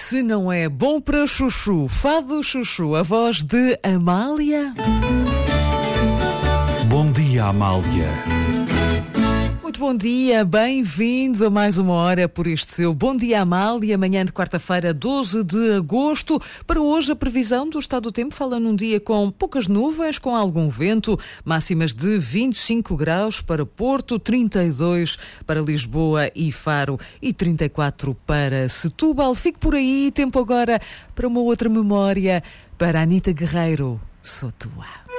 Se não é bom para Chuchu, Fado Chuchu, a voz de Amália. Bom dia, Amália. Muito bom dia, bem-vindo a mais uma hora por este seu Bom Dia Amália, manhã de quarta-feira, 12 de agosto. Para hoje, a previsão do estado do tempo fala num dia com poucas nuvens, com algum vento, máximas de 25 graus para Porto, 32 para Lisboa e Faro e 34 para Setúbal. Fique por aí, tempo agora para uma outra memória, para Anita Guerreiro, Sou Tua.